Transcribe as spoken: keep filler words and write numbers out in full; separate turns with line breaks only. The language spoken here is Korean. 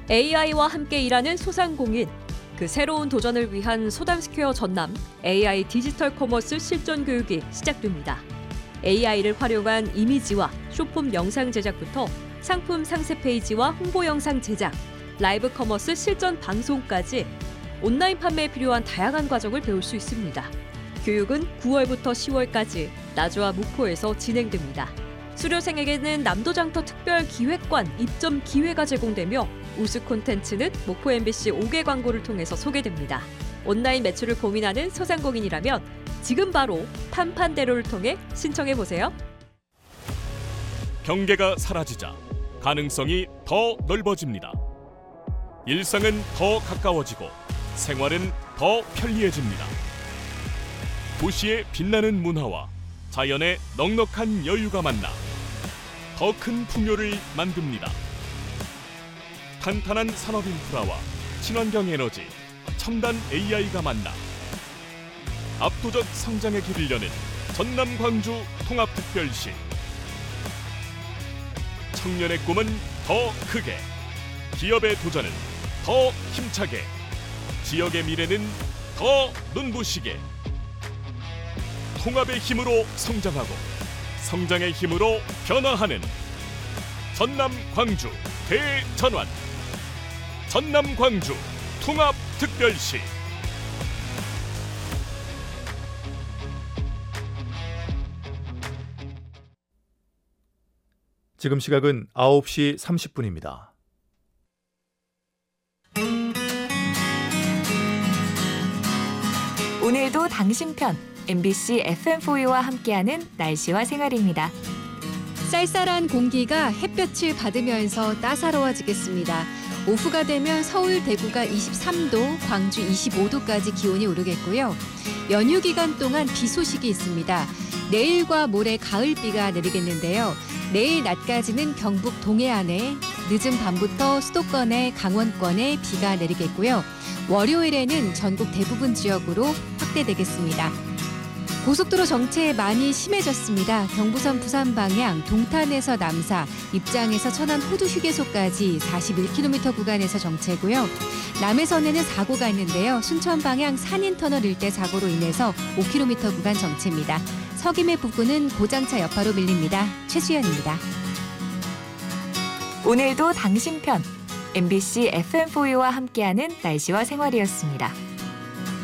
에이아이와 함께 일하는 소상공인. 그 새로운 도전을 위한 소담스퀘어 전남 에이아이 디지털 커머스 실전 교육이 시작됩니다. 에이아이를 활용한 이미지와 쇼폼 영상 제작부터 상품 상세 페이지와 홍보 영상 제작, 라이브 커머스 실전 방송까지 온라인 판매에 필요한 다양한 과정을 배울 수 있습니다. 교육은 구월부터 시월까지 나주와 목포에서 진행됩니다. 수료생에게는 남도장터 특별 기획관 입점 기회가 제공되며 우수 콘텐츠는 목포 엠비씨 오 개 광고를 통해서 소개됩니다. 온라인 매출을 고민하는 소상공인이라면 지금 바로 판판대로를 통해 신청해보세요.
경계가 사라지자 가능성이 더 넓어집니다. 일상은 더 가까워지고 생활은 더 편리해집니다. 도시의 빛나는 문화와 자연의 넉넉한 여유가 만나 더 큰 풍요를 만듭니다. 탄탄한 산업 인프라와 친환경 에너지, 첨단 에이아이가 만나 압도적 성장의 길을 여는 전남 광주 통합특별시. 청년의 꿈은 더 크게, 기업의 도전은 더 힘차게, 지역의 미래는 더 눈부시게. 통합의 힘으로 성장하고 성장의 힘으로 변화하는 전남 광주 대전환. 전남 광주 통합특별시.
지금 시각은 아홉 시 삼십 분입니다.
오늘도 당신 편 엠비씨 에프엠사와 함께하는 날씨와 생활입니다.
쌀쌀한 공기가 햇볕을 받으면서 따사로워지겠습니다. 오후가 되면 서울, 대구가 이십삼 도, 광주 이십오 도까지 기온이 오르겠고요. 연휴 기간 동안 비 소식이 있습니다. 내일과 모레 가을비가 내리겠는데요. 내일 낮까지는 경북 동해안에, 늦은 밤부터 수도권에, 강원권에 비가 내리겠고요. 월요일에는 전국 대부분 지역으로 확대되겠습니다. 고속도로 정체 많이 심해졌습니다. 경부선 부산 방향 동탄에서 남사, 입장에서 천안 호두 휴게소까지 사십일 킬로미터 구간에서 정체고요. 남해선에는 사고가 있는데요. 순천 방향 산인터널 일대 사고로 인해서 오 킬로미터 구간 정체입니다. 서김해 부근은 고장차 여파로 밀립니다. 최수연입니다.
오늘도 당신 편 엠비씨 에프엠사와 함께하는 날씨와 생활이었습니다.